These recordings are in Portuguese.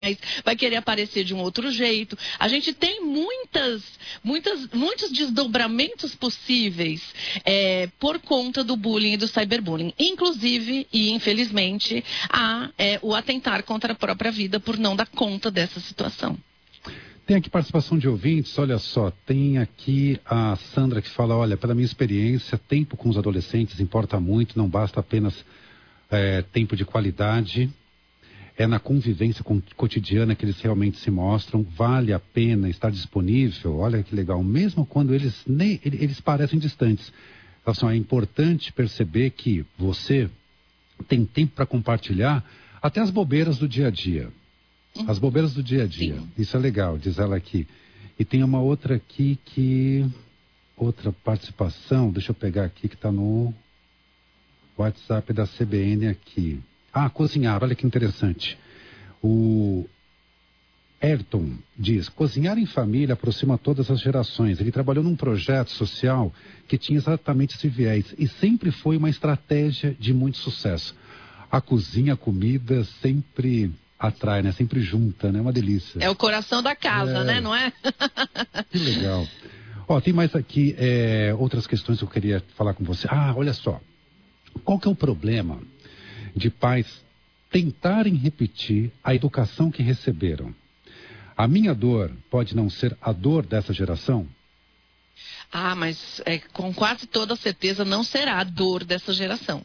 vai querer aparecer de um outro jeito. A gente tem muitos desdobramentos possíveis por conta do bullying e do cyberbullying. Inclusive, e infelizmente, o atentar contra a própria vida por não dar conta dessa situação. Tem aqui participação de ouvintes, olha só, tem aqui a Sandra que fala, olha, pela minha experiência, tempo com os adolescentes importa muito, não basta apenas tempo de qualidade, é na convivência cotidiana que eles realmente se mostram, vale a pena estar disponível, olha que legal, mesmo quando eles parecem distantes. Então, é importante perceber que você tem tempo para compartilhar até as bobeiras do dia a dia. As bobeiras do dia a dia. Sim. Isso é legal, diz ela aqui. E tem uma outra aqui outra participação, deixa eu pegar aqui que está no WhatsApp da CBN aqui. Cozinhar, olha que interessante. O Ayrton diz, cozinhar em família aproxima todas as gerações. Ele trabalhou num projeto social que tinha exatamente esse viés e sempre foi uma estratégia de muito sucesso. A cozinha, a comida sempre atrai, né? Sempre junta, né? Uma delícia. É o coração da casa, né? Não é? Que legal. Tem mais aqui outras questões que eu queria falar com você. Olha só. Qual que é o problema de pais tentarem repetir a educação que receberam? A minha dor pode não ser a dor dessa geração? Mas com quase toda certeza não será a dor dessa geração.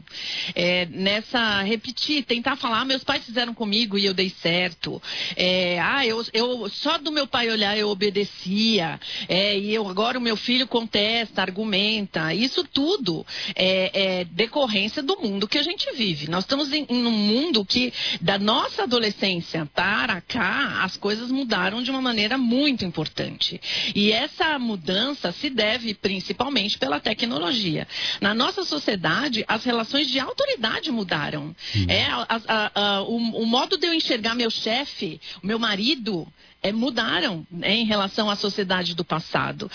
Tentar falar, meus pais fizeram comigo e eu dei certo. Eu só do meu pai olhar eu obedecia. Agora o meu filho contesta, argumenta. Isso tudo é decorrência do mundo que a gente vive. Nós estamos em um mundo que, da nossa adolescência para cá, as coisas mudaram de uma maneira muito importante. E essa mudança se deve principalmente pela tecnologia. Na nossa sociedade, as relações de autoridade mudaram. O modo de eu enxergar meu chefe, o meu marido, mudaram em relação à sociedade do passado.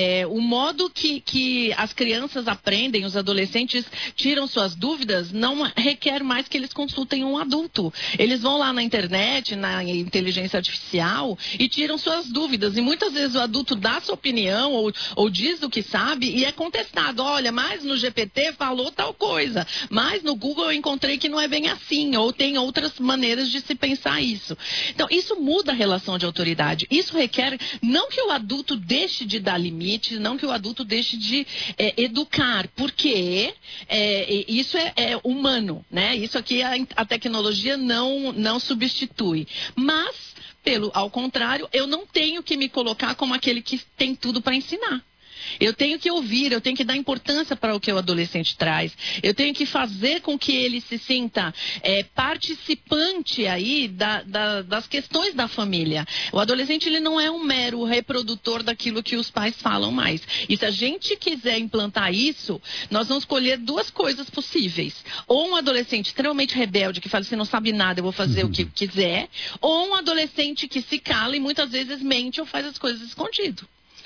O modo que as crianças aprendem, os adolescentes tiram suas dúvidas, não requer mais que eles consultem um adulto. Eles vão lá na internet, na inteligência artificial e tiram suas dúvidas. E muitas vezes o adulto dá sua opinião ou diz o que sabe e é contestado. Olha, mas no GPT falou tal coisa. Mas no Google eu encontrei que não é bem assim. Ou tem outras maneiras de se pensar isso. Então, isso muda a relação de autoridade. Isso requer não que o adulto deixe de dar limites, não que o adulto deixe de educar, porque isso é humano, né? Isso aqui a tecnologia não substitui. Mas, ao contrário, eu não tenho que me colocar como aquele que tem tudo para ensinar. Eu tenho que ouvir, eu tenho que dar importância para o que o adolescente traz. Eu tenho que fazer com que ele se sinta participante aí das questões da família. O adolescente, ele não é um mero reprodutor daquilo que os pais falam mais. E se a gente quiser implantar isso, nós vamos escolher duas coisas possíveis. Ou um adolescente extremamente rebelde, que fala assim, não sabe nada, eu vou fazer o que quiser. Ou um adolescente que se cala e muitas vezes mente ou faz as coisas escondido.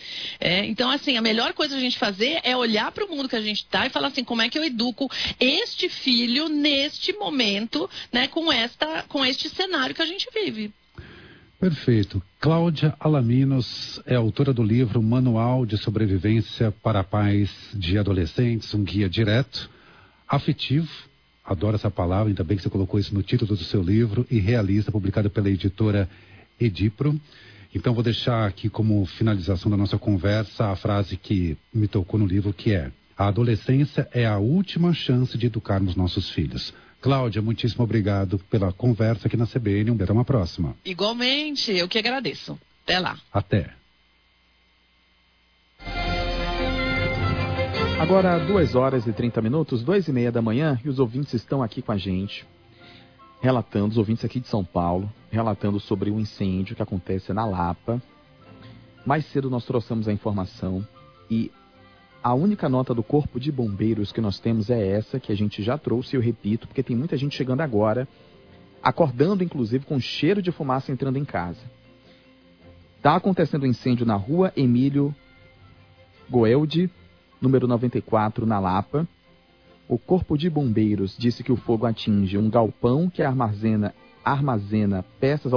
Então, assim, a melhor coisa a gente fazer é olhar para o mundo que a gente está e falar assim, como é que eu educo este filho neste momento, né, com este cenário que a gente vive. Perfeito. Cláudia Alaminos é autora do livro Manual de Sobrevivência para Pais de Adolescentes, um guia direto, afetivo, adoro essa palavra, ainda bem que você colocou isso no título do seu livro, e realista, publicado pela editora Edipro. Então, vou deixar aqui como finalização da nossa conversa a frase que me tocou no livro, que é: a adolescência é a última chance de educarmos nossos filhos. Cláudia, muitíssimo obrigado pela conversa aqui na CBN. Até uma próxima. Igualmente, eu que agradeço. Até lá. Até. Agora, 2h30, 2h30 da manhã, e os ouvintes estão aqui com a gente. Relatando, os ouvintes aqui de São Paulo, relatando sobre o incêndio que acontece na Lapa. Mais cedo nós trouxemos a informação e a única nota do Corpo de Bombeiros que nós temos é essa, que a gente já trouxe, eu repito, porque tem muita gente chegando agora, acordando inclusive com cheiro de fumaça entrando em casa. Está acontecendo um incêndio na rua Emílio Goeldi, número 94, na Lapa. O Corpo de Bombeiros disse que o fogo atinge um galpão que armazena peças